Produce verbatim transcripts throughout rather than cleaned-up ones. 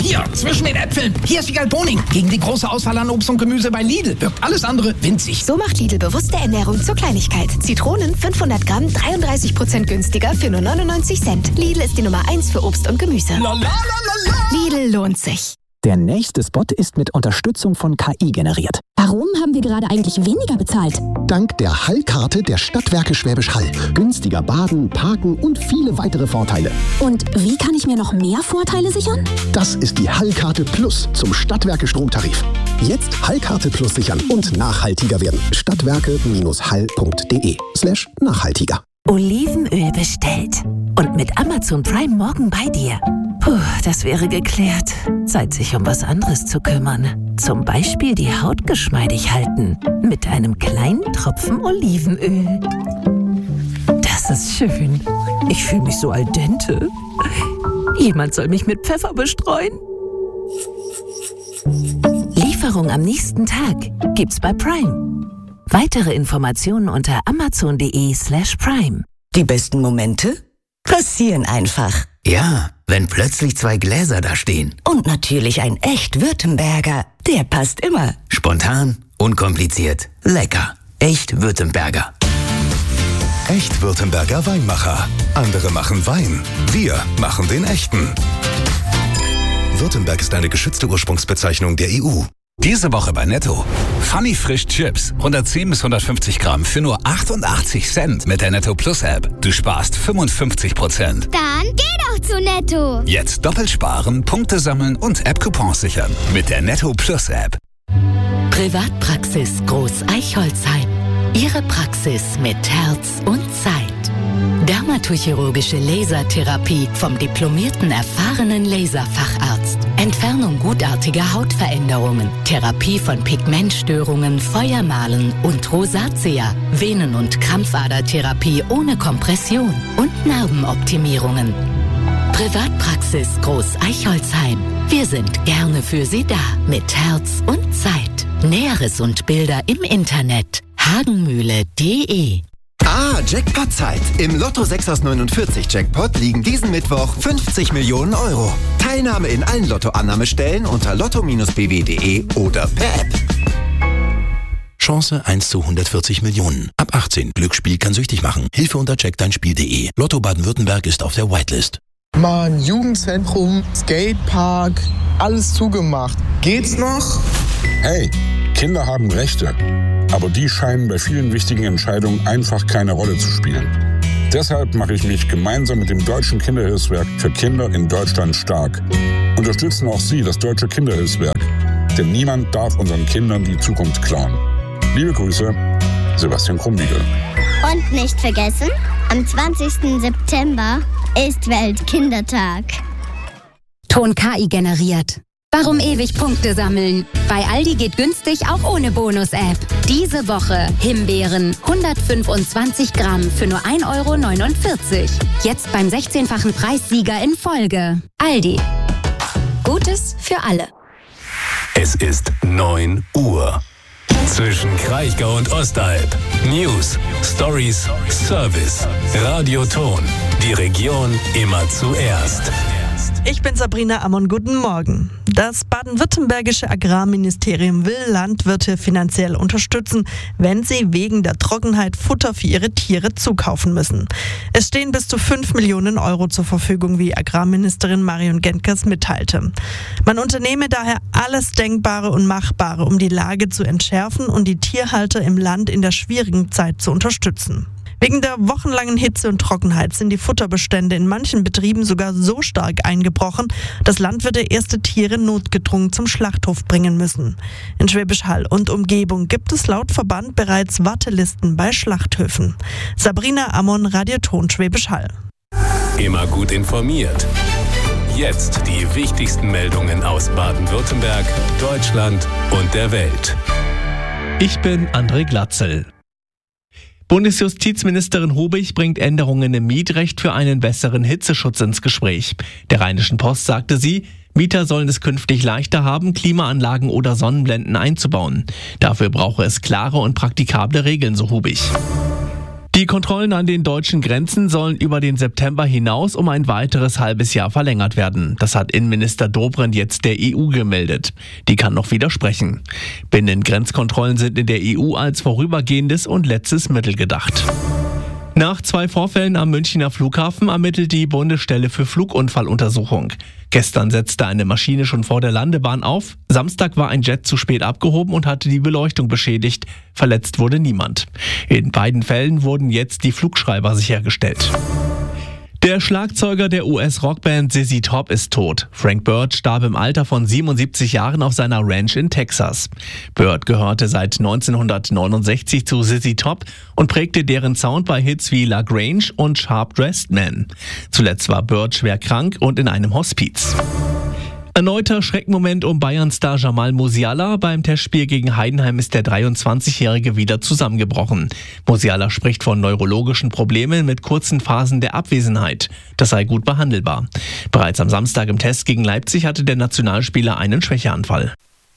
hier, zwischen den Äpfeln. Hier ist Wiegald Boning. Gegen die große Auswahl an Obst und Gemüse bei Lidl wirkt alles andere winzig. So macht Lidl bewusste Ernährung zur Kleinigkeit. Zitronen fünfhundert Gramm, dreiunddreißig Prozent günstiger für nur neunundneunzig Cent. Lidl ist die Nummer eins für Obst und Gemüse. La, la, la, la, la. Lidl lohnt sich. Der nächste Spot ist mit Unterstützung von K I generiert. Warum haben wir gerade eigentlich weniger bezahlt? Dank der Hall-Karte der Stadtwerke Schwäbisch Hall. Günstiger baden, parken und viele weitere Vorteile. Und wie kann ich mir noch mehr Vorteile sichern? Das ist die Hall-Karte Plus zum Stadtwerke Stromtarif. Jetzt Hall-Karte Plus sichern und nachhaltiger werden. Stadtwerke-hall.de slash nachhaltiger. Olivenöl bestellt. Und mit Amazon Prime morgen bei dir. Puh, das wäre geklärt. Zeit, sich um was anderes zu kümmern. Zum Beispiel die Haut geschmeidig halten. Mit einem kleinen Tropfen Olivenöl. Das ist schön. Ich fühle mich so al dente. Jemand soll mich mit Pfeffer bestreuen. Lieferung am nächsten Tag gibt's bei Prime. Weitere Informationen unter amazon.de slash prime. Die besten Momente passieren einfach. Ja, wenn plötzlich zwei Gläser da stehen. Und natürlich ein echt Württemberger. Der passt immer. Spontan, unkompliziert, lecker. Echt Württemberger. Echt Württemberger Weinmacher. Andere machen Wein. Wir machen den echten. Württemberg ist eine geschützte Ursprungsbezeichnung der E U. Diese Woche bei Netto. Funny Frisch Chips. hundertzehn bis hundertfünfzig Gramm für nur achtundachtzig Cent mit der Netto Plus App. Du sparst fünfundfünfzig Prozent. Dann geh doch zu Netto. Jetzt doppelt sparen, Punkte sammeln und App-Coupons sichern. Mit der Netto Plus App. Privatpraxis Groß Eichholzheim. Ihre Praxis mit Herz und Zeit. Dermatochirurgische Lasertherapie vom diplomierten, erfahrenen Laserfacharzt. Entfernung gutartiger Hautveränderungen. Therapie von Pigmentstörungen, Feuermalen und Rosatia. Venen- und Krampfadertherapie ohne Kompression. Und Narbenoptimierungen. Privatpraxis Groß Eichholzheim. Wir sind gerne für Sie da. Mit Herz und Zeit. Näheres und Bilder im Internet. hagenmühle punkt de. Ah, Jackpot-Zeit. Im Lotto sechs aus neunundvierzig Jackpot liegen diesen Mittwoch fünfzig Millionen Euro. Teilnahme in allen Lottoannahmestellen unter lotto Bindestrich b w punkt de oder per App. Chance eins zu hundertvierzig Millionen. Ab achtzehn. Glücksspiel kann süchtig machen. Hilfe unter check dein spiel punkt de. Lotto Baden-Württemberg ist auf der Whitelist. Mann, Jugendzentrum, Skatepark, alles zugemacht. Geht's noch? Hey, Kinder haben Rechte. Aber die scheinen bei vielen wichtigen Entscheidungen einfach keine Rolle zu spielen. Deshalb mache ich mich gemeinsam mit dem Deutschen Kinderhilfswerk für Kinder in Deutschland stark. Unterstützen auch Sie das Deutsche Kinderhilfswerk. Denn niemand darf unseren Kindern die Zukunft klauen. Liebe Grüße, Sebastian Krumbiegel. Und nicht vergessen, am zwanzigsten September ist Weltkindertag. Ton K I generiert. Warum ewig Punkte sammeln? Bei Aldi geht günstig auch ohne Bonus-App. Diese Woche Himbeeren hundertfünfundzwanzig Gramm für nur ein Euro neunundvierzig. Jetzt beim sechzehnfachen Preissieger in Folge. Aldi. Gutes für alle. Es ist neun Uhr. Zwischen Kraichgau und Ostalb. News, Stories, Service. Radioton. Die Region immer zuerst. Ich bin Sabrina Ammon, guten Morgen. Das baden-württembergische Agrarministerium will Landwirte finanziell unterstützen, wenn sie wegen der Trockenheit Futter für ihre Tiere zukaufen müssen. Es stehen bis zu fünf Millionen Euro zur Verfügung, wie Agrarministerin Marion Genkers mitteilte. Man unternehme daher alles Denkbare und Machbare, um die Lage zu entschärfen und die Tierhalter im Land in der schwierigen Zeit zu unterstützen. Wegen der wochenlangen Hitze und Trockenheit sind die Futterbestände in manchen Betrieben sogar so stark eingebrochen, dass Landwirte erste Tiere notgedrungen zum Schlachthof bringen müssen. In Schwäbisch Hall und Umgebung gibt es laut Verband bereits Wartelisten bei Schlachthöfen. Sabrina Ammon, Radioton Schwäbisch Hall. Immer gut informiert. Jetzt die wichtigsten Meldungen aus Baden-Württemberg, Deutschland und der Welt. Ich bin André Glatzel. Bundesjustizministerin Hobig bringt Änderungen im Mietrecht für einen besseren Hitzeschutz ins Gespräch. Der Rheinischen Post sagte sie, Mieter sollen es künftig leichter haben, Klimaanlagen oder Sonnenblenden einzubauen. Dafür brauche es klare und praktikable Regeln, so Hobig. Die Kontrollen an den deutschen Grenzen sollen über den September hinaus um ein weiteres halbes Jahr verlängert werden. Das hat Innenminister Dobrindt jetzt der E U gemeldet. Die kann noch widersprechen. Binnengrenzkontrollen sind in der E U als vorübergehendes und letztes Mittel gedacht. Nach zwei Vorfällen am Münchner Flughafen ermittelt die Bundesstelle für Flugunfalluntersuchung. Gestern setzte eine Maschine schon vor der Landebahn auf. Samstag war ein Jet zu spät abgehoben und hatte die Beleuchtung beschädigt. Verletzt wurde niemand. In beiden Fällen wurden jetzt die Flugschreiber sichergestellt. Der Schlagzeuger der U S-Rockband Z Z Top ist tot. Frank Bird starb im Alter von siebenundsiebzig Jahren auf seiner Ranch in Texas. Bird gehörte seit neunzehnhundertneunundsechzig zu Z Z Top und prägte deren Sound bei Hits wie La Grange und Sharp Dressed Man. Zuletzt war Bird schwer krank und in einem Hospiz. Erneuter Schreckmoment um Bayern-Star Jamal Musiala. Beim Testspiel gegen Heidenheim ist der dreiundzwanzigjährige wieder zusammengebrochen. Musiala spricht von neurologischen Problemen mit kurzen Phasen der Abwesenheit. Das sei gut behandelbar. Bereits am Samstag im Test gegen Leipzig hatte der Nationalspieler einen Schwächeanfall.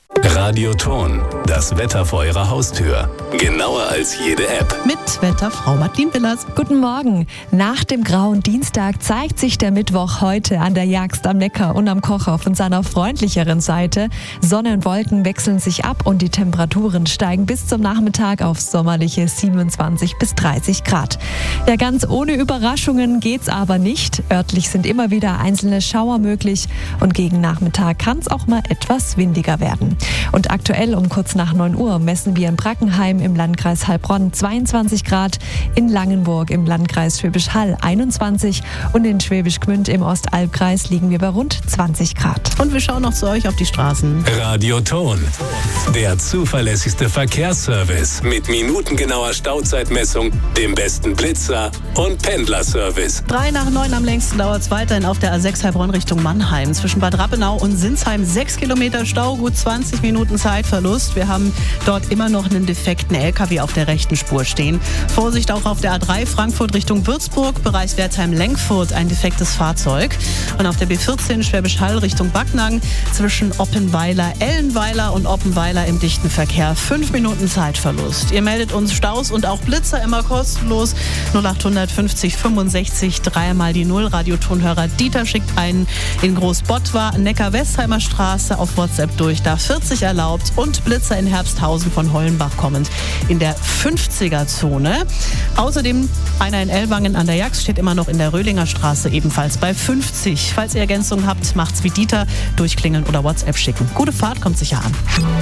Radioton, das Wetter vor Ihrer Haustür. Genauer als jede App. Mit Wetterfrau Martin Willers. Guten Morgen. Nach dem grauen Dienstag zeigt sich der Mittwoch heute an der Jagst am Neckar und am Kocher von seiner freundlicheren Seite. Sonne und Wolken wechseln sich ab und die Temperaturen steigen bis zum Nachmittag auf sommerliche siebenundzwanzig bis dreißig Grad. Ja, ganz ohne Überraschungen geht's aber nicht. Örtlich sind immer wieder einzelne Schauer möglich und gegen Nachmittag kann es auch mal etwas windiger werden. Und aktuell um kurz nach neun Uhr messen wir in Brackenheim im Landkreis Heilbronn zweiundzwanzig Grad, in Langenburg im Landkreis Schwäbisch Hall einundzwanzig und in Schwäbisch Gmünd im Ostalbkreis liegen wir bei rund zwanzig Grad. Und wir schauen noch zu euch auf die Straßen. Radioton, der zuverlässigste Verkehrsservice mit minutengenauer Stauzeitmessung, dem besten Blitzer und Pendlerservice. Drei nach neun am längsten dauert es weiterhin auf der A sechs Heilbronn Richtung Mannheim. Zwischen Bad Rappenau und Sinsheim sechs Kilometer Stau, gut zwanzig Minuten Zeitverlust. Wir haben dort immer noch einen defekten L K W auf der rechten Spur stehen. Vorsicht auch auf der A drei Frankfurt Richtung Würzburg, Bereich Wertheim-Lenkfurt ein defektes Fahrzeug. Und auf der B vierzehn Schwäbisch Hall Richtung Backnang zwischen Oppenweiler, Ellenweiler und Oppenweiler im dichten Verkehr fünf Minuten Zeitverlust. Ihr meldet uns Staus und auch Blitzer immer kostenlos. null acht fünfzig fünfundsechzig dreimal die null. Radiotonhörer Dieter schickt einen in Großbottwar, Neckar-Westheimer Straße auf WhatsApp durch. Da vierzig erlaubt und Blitzer in Herbsthausen von Hollenbach kommend in der fünfziger-Zone. Außerdem einer in Ellwangen an der Jax steht immer noch in der Röhlinger Straße ebenfalls bei fünfzig. Falls ihr Ergänzungen habt, macht's wie Dieter, durchklingeln oder WhatsApp schicken. Gute Fahrt, kommt sicher an.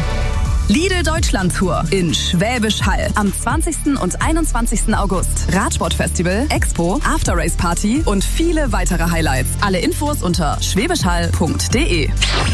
Lidl Deutschland Tour in Schwäbisch Hall am zwanzigsten und einundzwanzigsten August. Radsportfestival, Expo, After-Race Party und viele weitere Highlights. Alle Infos unter schwäbischhall punkt de.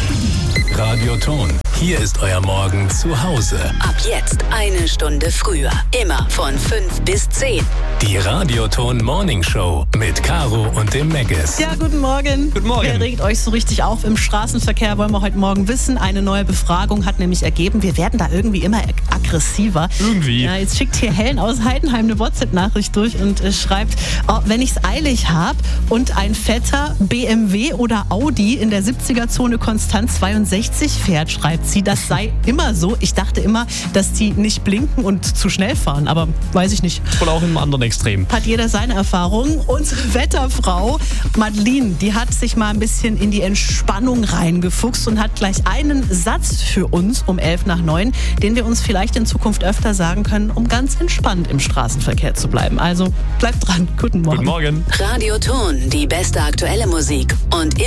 Radioton, hier ist euer Morgen zu Hause. Ab jetzt eine Stunde früher. Immer von fünf bis zehn. Die Radioton Morning Show mit Caro und dem Meggis. Ja, guten Morgen. Guten Morgen. Wer regt euch so richtig auf im Straßenverkehr, wollen wir heute Morgen wissen. Eine neue Befragung hat nämlich ergeben, wir werden da irgendwie immer aggressiver. Irgendwie. Ja, jetzt schickt hier Helen aus Heidenheim eine WhatsApp-Nachricht durch und äh, schreibt, oh, wenn ich es eilig habe und ein fetter B M W oder Audi in der siebziger-Zone konstant zweiundsechzig fährt, schreibt sie, das sei immer so. Ich dachte immer, dass die nicht blinken und zu schnell fahren, aber weiß ich nicht. Wohl auch im anderen Extrem. Hat jeder seine Erfahrungen. Unsere Wetterfrau Madeline, die hat sich mal ein bisschen in die Entspannung reingefuchst und hat gleich einen Satz für uns um elf nach neun, den wir uns vielleicht in Zukunft öfter sagen können, um ganz entspannt im Straßenverkehr zu bleiben. Also bleibt dran. Guten Morgen. Guten Morgen. Radioton, die beste aktuelle Musik und